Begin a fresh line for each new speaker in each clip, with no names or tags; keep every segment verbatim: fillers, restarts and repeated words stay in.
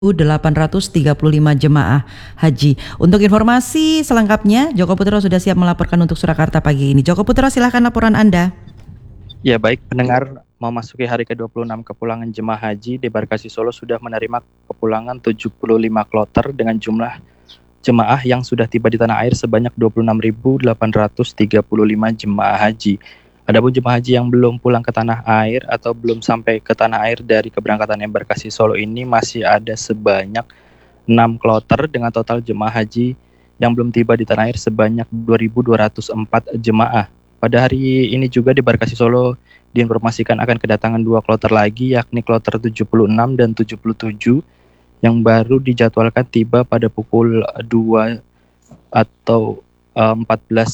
delapan ratus tiga puluh lima jemaah haji. Untuk informasi selengkapnya, Joko Putro sudah siap melaporkan untuk Surakarta pagi ini. Joko Putro, silakan laporan Anda.
Ya baik, pendengar, memasuki hari ke dua puluh enam kepulangan jemaah haji, Debarkasi Solo sudah menerima kepulangan tujuh puluh lima kloter dengan jumlah jemaah yang sudah tiba di tanah air sebanyak dua puluh enam ribu delapan ratus tiga puluh lima jemaah haji. Adapun jemaah haji yang belum pulang ke tanah air atau belum sampai ke tanah air dari keberangkatan Embarkasi Solo ini masih ada sebanyak enam kloter dengan total jemaah haji yang belum tiba di tanah air sebanyak dua ribu dua ratus empat jemaah. Pada hari ini juga Debarkasi Solo diinformasikan akan kedatangan dua kloter lagi, yakni kloter tujuh puluh enam dan tujuh puluh tujuh yang baru dijadwalkan tiba pada pukul dua atau empat belas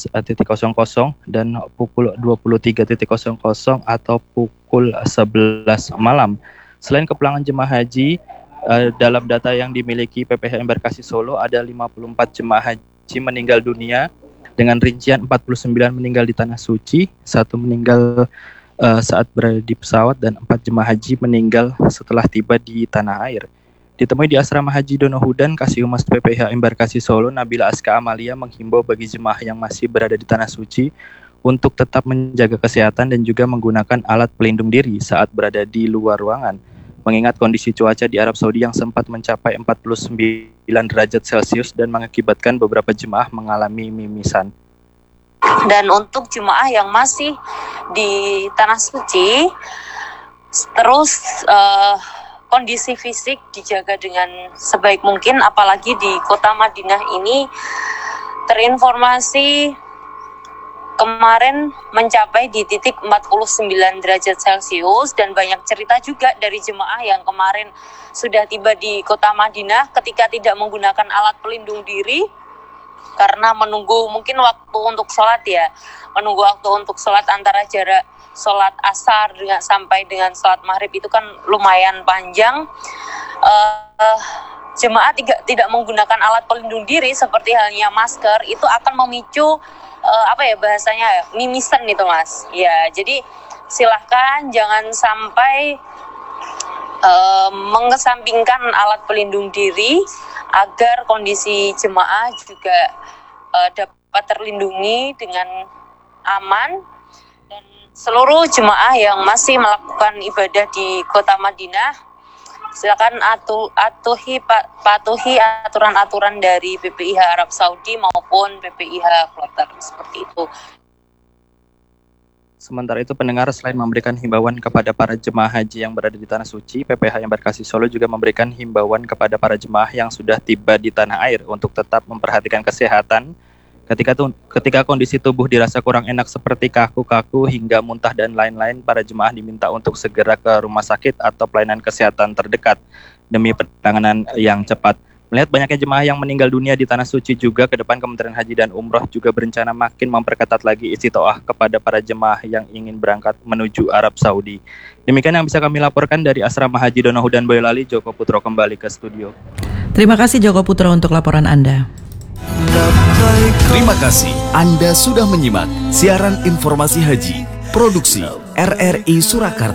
dan pukul dua puluh tiga atau pukul sebelas malam. Selain kepulangan jemaah haji, uh, dalam data yang dimiliki P P H Embarkasi Solo ada lima puluh empat jemaah haji meninggal dunia dengan rincian empat puluh sembilan meninggal di Tanah Suci, satu meninggal uh, saat berada di pesawat, dan empat jemaah haji meninggal setelah tiba di tanah air. Ditemui di Asrama Haji Donohudan, Kasih Humas P P H Embarkasi Solo, Nabila Aska Amalia menghimbau bagi jemaah yang masih berada di Tanah Suci untuk tetap menjaga kesehatan dan juga menggunakan alat pelindung diri saat berada di luar ruangan. Mengingat kondisi cuaca di Arab Saudi yang sempat mencapai empat puluh sembilan derajat Celcius dan mengakibatkan beberapa jemaah mengalami mimisan.
Dan untuk jemaah yang masih di Tanah Suci, terus uh, kondisi fisik dijaga dengan sebaik mungkin, apalagi di kota Madinah ini terinformasi kemarin mencapai di titik empat puluh sembilan derajat Celcius, dan banyak cerita juga dari jemaah yang kemarin sudah tiba di kota Madinah ketika tidak menggunakan alat pelindung diri karena menunggu mungkin waktu untuk sholat ya, menunggu waktu untuk sholat antara jarak sholat asar dengan sampai dengan sholat maghrib itu kan lumayan panjang. Uh, jemaah tidak tidak menggunakan alat pelindung diri seperti halnya masker itu akan memicu uh, apa ya bahasanya mimisan gitu mas. Ya jadi silahkan jangan sampai uh, mengesampingkan alat pelindung diri agar kondisi jemaah juga uh, dapat terlindungi dengan aman. Seluruh jemaah yang masih melakukan ibadah di kota Madinah, silakan atu, atuhi, patuhi aturan-aturan dari B P I H Arab Saudi maupun B P I H Kloter, seperti itu.
Sementara itu, pendengar, selain memberikan himbauan kepada para jemaah haji yang berada di Tanah Suci, P P H Embarkasi Solo juga memberikan himbauan kepada para jemaah yang sudah tiba di tanah air untuk tetap memperhatikan kesehatan. Ketika tu, ketika kondisi tubuh dirasa kurang enak seperti kaku-kaku hingga muntah dan lain-lain, para jemaah diminta untuk segera ke rumah sakit atau pelayanan kesehatan terdekat demi penanganan yang cepat. Melihat banyaknya jemaah yang meninggal dunia di Tanah Suci juga, ke depan Kementerian Haji dan Umroh juga berencana makin memperketat lagi istiqoah kepada para jemaah yang ingin berangkat menuju Arab Saudi. Demikian yang bisa kami laporkan dari Asrama Haji Donohudan Boyolali. Joko Putro kembali ke studio.
Terima kasih Joko Putro untuk laporan Anda.
Terima kasih Anda sudah menyimak siaran informasi haji produksi R R I Surakarta.